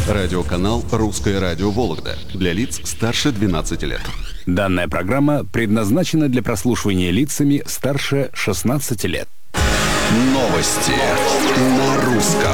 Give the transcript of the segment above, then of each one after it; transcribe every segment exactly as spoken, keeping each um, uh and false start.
Радиоканал «Русское радио Вологда» для лиц старше двенадцати лет. Данная программа предназначена для прослушивания лицами старше шестнадцати лет. Новости на русском.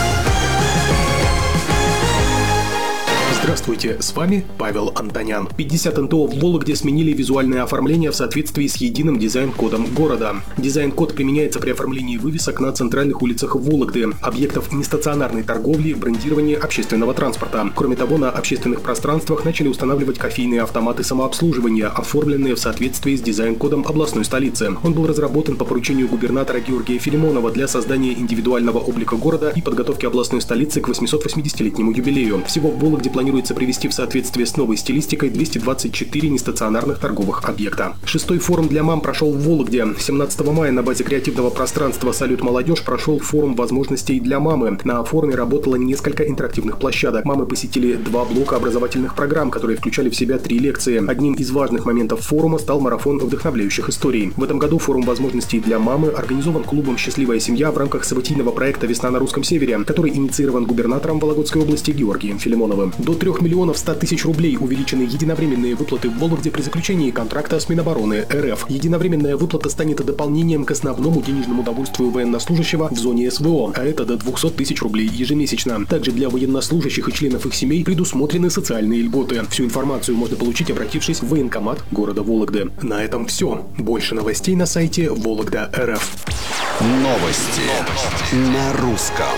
Здравствуйте, с вами Павел Антонян. пятьдесят эн тэ о в Вологде сменили визуальное оформление в соответствии с единым дизайн-кодом города. Дизайн-код применяется при оформлении вывесок на центральных улицах Вологды, объектов нестационарной торговли, брендирования общественного транспорта. Кроме того, на общественных пространствах начали устанавливать кофейные автоматы самообслуживания, оформленные в соответствии с дизайн-кодом областной столицы. Он был разработан по поручению губернатора Георгия Филимонова для создания индивидуального облика города и подготовки областной столицы к восьмисот восьмидесятилетнему юбилею. Всего в Вологде планируется привести в соответствие с новой стилистикой двести двадцать четыре нестационарных торговых объекта. Шестой форум для мам прошел в Вологде. семнадцатого мая на базе креативного пространства «Салют молодежь» прошел форум возможностей для мамы. На форуме работало несколько интерактивных площадок. Мамы посетили два блока образовательных программ, которые включали в себя три лекции. Одним из важных моментов форума стал марафон вдохновляющих историй. В этом году форум возможностей для мамы организован клубом «Счастливая семья» в рамках событийного проекта «Весна на русском севере», который инициирован губернатором Вологодской области Георгием Филимоновым. До трех миллионов ста тысяч рублей увеличены единовременные выплаты в Вологде при заключении контракта с Минобороны эр эф. Единовременная выплата станет дополнением к основному денежному довольствию военнослужащего в зоне эс вэ о, а это до двухсот тысяч рублей ежемесячно. Также для военнослужащих и членов их семей предусмотрены социальные льготы. Всю информацию можно получить, обратившись в военкомат города Вологды. На этом все. Больше новостей на сайте Вологда точка эр эф. Новости на русском.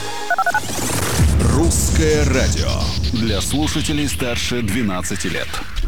Русское радио для слушателей старше двенадцати лет.